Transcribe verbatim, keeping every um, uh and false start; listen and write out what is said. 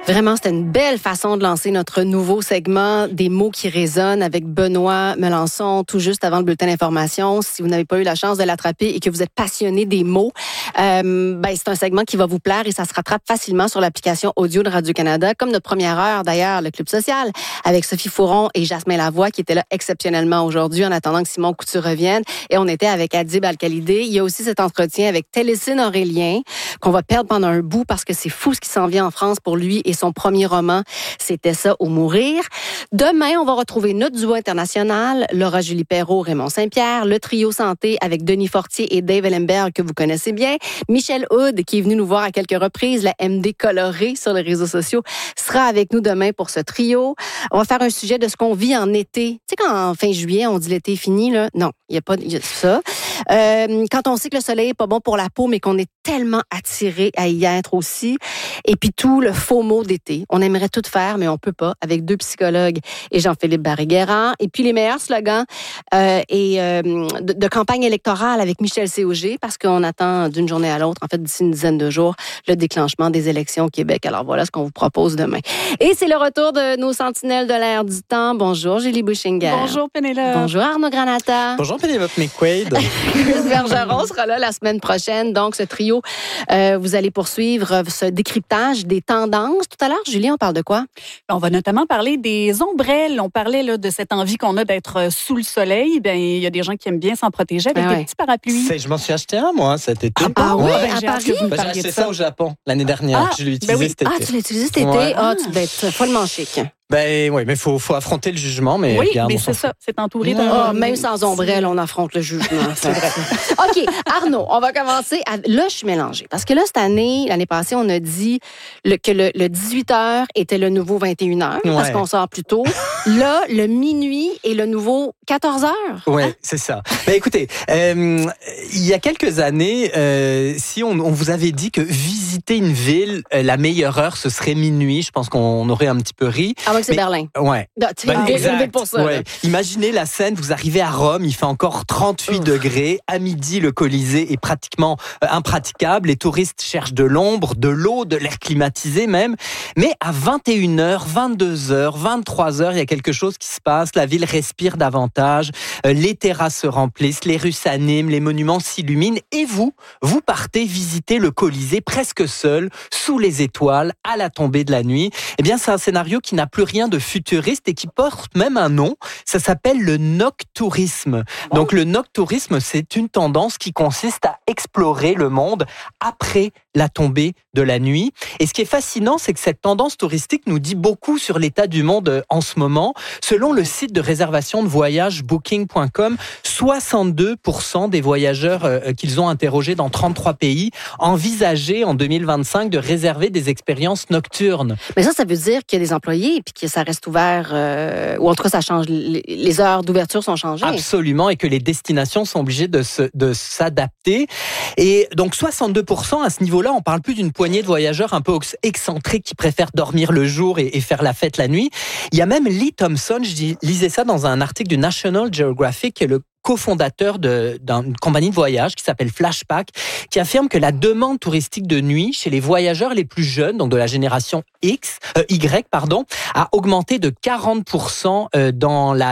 Vraiment, c'était une belle façon de lancer notre nouveau segment des mots qui résonnent avec Benoît Melançon, tout juste avant le bulletin d'information. Si vous n'avez pas eu la chance de l'attraper et que vous êtes passionné des mots, euh, ben c'est un segment qui va vous plaire et ça se rattrape facilement sur l'application audio de Radio-Canada, comme notre première heure d'ailleurs, le Club social, avec Sophie Fouron et Jasmin Lavoie qui étaient là exceptionnellement aujourd'hui en attendant que Simon Coutu revienne. Et on était avec Adib Al-Khalidé. Il y a aussi cet entretien avec Télécine Aurélien qu'on va perdre pendant un bout parce que c'est fou ce qui s'en vient en France pour lui et son premier roman, c'était ça ou mourir. Demain, on va retrouver notre duo international, Laura Julie Perrault, Raymond Saint-Pierre, le trio santé avec Denis Fortier et Dave Ellenberg que vous connaissez bien, Michel Hood qui est venu nous voir à quelques reprises, la M D colorée sur les réseaux sociaux, sera avec nous demain pour ce trio. On va faire un sujet de ce qu'on vit en été. Tu sais quand en fin juillet, on dit l'été est fini, là? Non, il n'y a pas y a ça. Euh, quand on sait que le soleil est pas bon pour la peau, mais qu'on est tellement attiré à y être aussi. Et puis tout le faux mot d'été. On aimerait tout faire, mais on peut pas, avec deux psychologues et Jean-Philippe Barry-Guerrand. Et puis les meilleurs slogans euh, et euh, de, de campagne électorale avec Michel C O G, parce qu'on attend d'une journée à l'autre, en fait d'ici une dizaine de jours, le déclenchement des élections au Québec. Alors voilà ce qu'on vous propose demain. Et c'est le retour de nos sentinelles de l'air du temps. Bonjour Julie Bouchinger. Bonjour Pénélope. Bonjour Arnaud Granata. Bonjour Pénélope McQuaid. Chris Bergeron sera là la semaine prochaine. Donc, ce trio, euh, vous allez poursuivre ce décryptage des tendances. Tout à l'heure, Julie, on parle de quoi? On va notamment parler des ombrelles. On parlait là, de cette envie qu'on a d'être sous le soleil. Bien, il y a des gens qui aiment bien s'en protéger avec ben des ouais. petits parapluies. C'est, je m'en suis acheté un, moi, cet été. Ah, ah oui, ouais, à ben, j'ai hâte Paris? que vous me Ben, j'ai parliez acheté de ça ça. au Japon l'année dernière. Ah, je l'ai ben utilisé oui. cet été. Ah, tu l'as utilisé cet été? Ouais. Ah, tu devais être follement chic. Ben oui, mais il faut, faut affronter le jugement. Mais Oui, regarde, mais on c'est s'en ça. C'est entouré d'un... Ah, même sans ombrelle, on affronte le jugement. C'est vrai. OK, Arnaud, on va commencer. À... Là, je suis mélangée. Parce que là, cette année, l'année passée, on a dit le, que le, le dix-huit heures était le nouveau vingt et une heures, Ouais. parce qu'on sort plus tôt. Là, le minuit est le nouveau quatorze heures. Oui, Hein? c'est ça. Ben écoutez, euh, il y a quelques années, euh, si on, on vous avait dit que visiter une ville, euh, la meilleure heure, ce serait minuit, je pense qu'on aurait un petit peu ri. Ah, ouais, c'est Mais- Berlin. Ouais. Non, tu Ben, une ville- une exact. ville pour ça. Ouais. là. Imaginez la scène, vous arrivez à Rome, il fait encore trente-huit Ouf. degrés. À midi, le Colisée est pratiquement euh, impraticable. Les touristes cherchent de l'ombre, de l'eau, de l'air climatisé même. Mais à vingt et une heures, vingt-deux heures, vingt-trois heures, il y a quelque chose qui se passe. La ville respire davantage. Euh, les terrasses se remplissent, les rues s'animent, les monuments s'illuminent. Et vous, vous partez visiter le Colisée presque seul, sous les étoiles, à la tombée de la nuit. Eh bien, c'est un scénario qui n'a plus rien de futuriste et qui porte même un nom. Ça s'appelle le noctourisme. Donc, le noctourisme, c'est une tendance qui consiste à explorer le monde après la tombée de la nuit. Et ce qui est fascinant, c'est que cette tendance touristique nous dit beaucoup sur l'état du monde en ce moment. Selon le site de réservation de voyage booking point com, soixante-deux pour cent des voyageurs euh, qu'ils ont interrogés dans trente-trois pays envisageaient en deux mille vingt-cinq de réserver des expériences nocturnes. Mais ça, ça veut dire qu'il y a des employés et que ça reste ouvert, euh, ou en tout cas, ça change. Les, les heures d'ouverture sont changées. Absolument, et que les destinations sont obligées de, se, de s'adapter. Et donc, soixante-deux pour cent à ce niveau-là, on parle plus d'une poignée de voyageurs un peu excentriques qui préfèrent dormir le jour et, et faire la fête la nuit. Il y a même Lee Thompson, je lisais ça dans un article du National Geographic, qui est le cofondateur de, d'une compagnie de voyage qui s'appelle Flashpack, qui affirme que la demande touristique de nuit chez les voyageurs les plus jeunes, donc de la génération X, euh, Y, pardon, a augmenté de quarante pour cent dans la